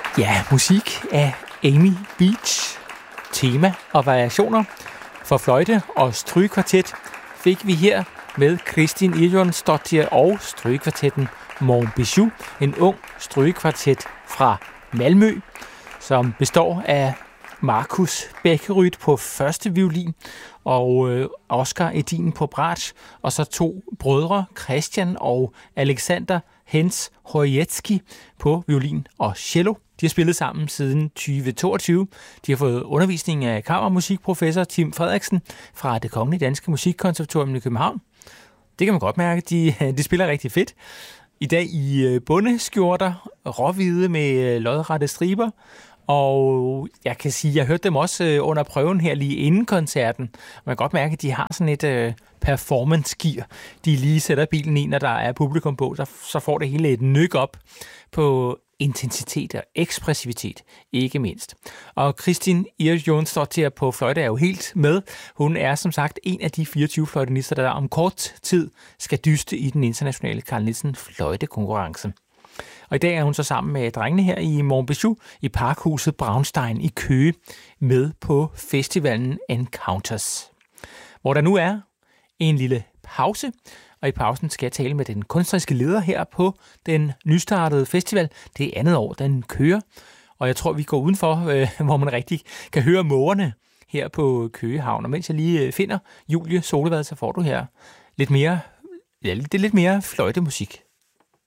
Ja, musik af Amy Beach. Tema og variationer for fløjte og strygekvartet fik vi her med Kristín Irjónsdóttir og strygekvartetten Mon Bijou, en ung strygekvartet fra Malmø, som består af Markus Bækkeryd på første violin og Oscar Edin på bratsch, og så to brødre, Christian og Alexander Hens Horjetski på violin og cello. De har spillet sammen siden 2022. De har fået undervisning af kammermusikprofessor Tim Frederiksen fra Det Kongelige Danske Musikkonservatorium i København. Det kan man godt mærke, de spiller rigtig fedt. I dag i bondeskjorter, råhvide med lodrette striber. Og jeg kan sige, jeg hørte dem også under prøven her lige inden koncerten. Man kan godt mærke, at de har sådan et performance-gear. De lige sætter bilen i, når der er publikum på, så får det hele et nyk op på intensitet og ekspressivitet, ikke mindst. Og Kristín Irjónsdóttir på fløjte er jo helt med. Hun er som sagt en af de 24 fløjtenister, der om kort tid skal dyste i den internationale Carl Nielsen fløjtekonkurrence. Og i dag er hun så sammen med drengene her i Mon Bijou i Parkhuset Braunstein i Køge med på festivalen Encounters, hvor der nu er en lille pause. Og i pausen skal jeg tale med den kunstneriske leder her på den nystartede festival. Det er andet år, den kører. Og jeg tror, vi går udenfor, hvor man rigtig kan høre mågerne her på Køgehavn. Og mens jeg lige finder Julie Solevad, så får du her lidt mere fløjtemusik.